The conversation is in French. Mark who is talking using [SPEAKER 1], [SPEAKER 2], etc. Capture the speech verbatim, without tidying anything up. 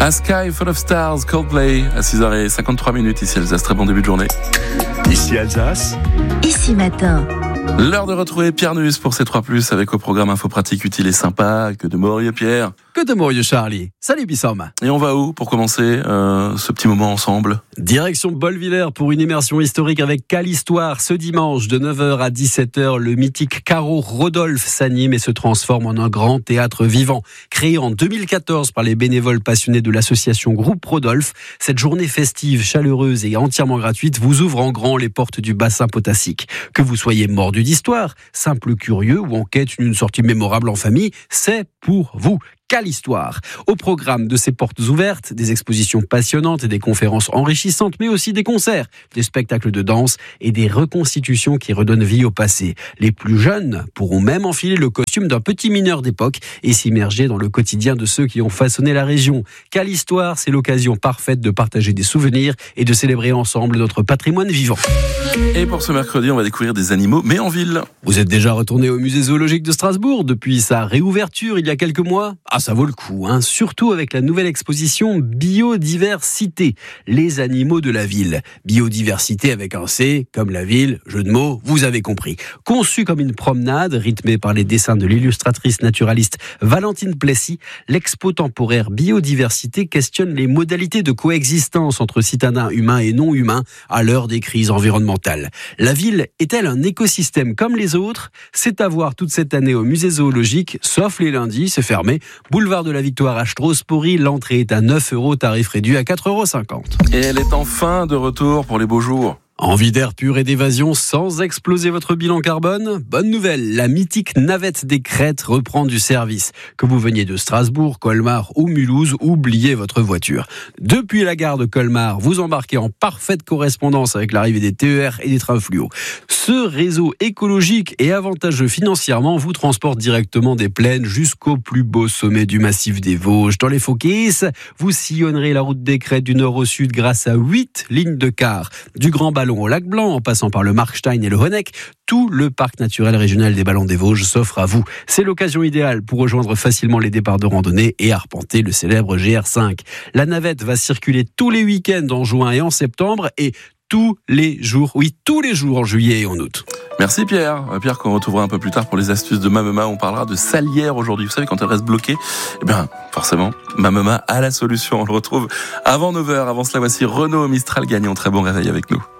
[SPEAKER 1] A Sky Full of Stars, Coldplay, à six heures cinquante-trois minutes, ici Alsace. Très bon début de journée.
[SPEAKER 2] Ici Alsace.
[SPEAKER 3] Ici matin.
[SPEAKER 1] L'heure de retrouver Pierre Nuss pour C trois plus, avec au programme info pratique, utile et sympa. Que de Morieux, Pierre.
[SPEAKER 4] Que de Morieux, Charlie. Salut Bissom.
[SPEAKER 1] Et on va où pour commencer euh, ce petit moment ensemble?
[SPEAKER 4] Direction Bolvillers pour une immersion historique avec Calhistoire. Ce dimanche de neuf heures à dix-sept heures, le mythique Carreau Rodolphe s'anime et se transforme en un grand théâtre vivant. Créé en deux mille quatorze par les bénévoles passionnés de l'association Groupe Rodolphe, cette journée festive, chaleureuse et entièrement gratuite vous ouvre en grand les portes du bassin potassique. Que vous soyez mordu d'histoire, simple curieux ou en quête d'une sortie mémorable en famille, c'est pour vous. Calhistoire. Au programme de ces portes ouvertes, des expositions passionnantes et des conférences enrichissantes, mais aussi des concerts, des spectacles de danse et des reconstitutions qui redonnent vie au passé. Les plus jeunes pourront même enfiler le costume d'un petit mineur d'époque et s'immerger dans le quotidien de ceux qui ont façonné la région. Calhistoire, c'est l'occasion parfaite de partager des souvenirs et de célébrer ensemble notre patrimoine vivant.
[SPEAKER 1] Et pour ce mercredi, on va découvrir des animaux, mais en ville.
[SPEAKER 4] Vous êtes déjà retourné au musée zoologique de Strasbourg depuis sa réouverture il y a quelques mois ? Ah, ça vaut le coup, hein, surtout avec la nouvelle exposition Biodiversité, les animaux de la ville. Biodiversité avec un C, comme la ville, jeu de mots, vous avez compris. Conçu comme une promenade, rythmée par les dessins de l'illustratrice naturaliste Valentine Plessis, l'expo temporaire Biodiversité questionne les modalités de coexistence entre citadins humains et non humains à l'heure des crises environnementales. La ville est-elle un écosystème comme les autres ? C'est à voir toute cette année au musée zoologique, sauf les lundis, c'est fermé. Boulevard de la Victoire à Strasbourg, l'entrée est à neuf euros, tarif réduit à quatre euros cinquante.
[SPEAKER 1] Et elle est enfin de retour pour les beaux jours.
[SPEAKER 4] Envie d'air pur et d'évasion sans exploser votre bilan carbone ? Bonne nouvelle, la mythique navette des Crêtes reprend du service. Que vous veniez de Strasbourg, Colmar ou Mulhouse, oubliez votre voiture. Depuis la gare de Colmar, vous embarquez en parfaite correspondance avec l'arrivée des T E R et des trains fluo. Ce réseau écologique et avantageux financièrement vous transporte directement des plaines jusqu'au plus beau sommet du massif des Vosges. Dans les Fauquis, vous sillonnerez la route des Crêtes du nord au sud grâce à huit lignes de car. Du Grand Ballon au Lac Blanc, en passant par le Markstein et le Honeck, tout le parc naturel régional des Ballons des Vosges s'offre à vous. C'est l'occasion idéale pour rejoindre facilement les départs de randonnée et arpenter le célèbre G R cinq. La navette va circuler tous les week-ends en juin et en septembre et tous les jours, oui, tous les jours en juillet et en août.
[SPEAKER 1] Merci Pierre. Pierre qu'on retrouvera un peu plus tard pour les astuces de Mamema. On parlera de salière aujourd'hui. Vous savez, quand elle reste bloquée, eh bien, forcément, Mamema a la solution. On le retrouve avant neuf heures. Avant cela, voici Renaud Mistral gagnant. Très bon réveil avec nous.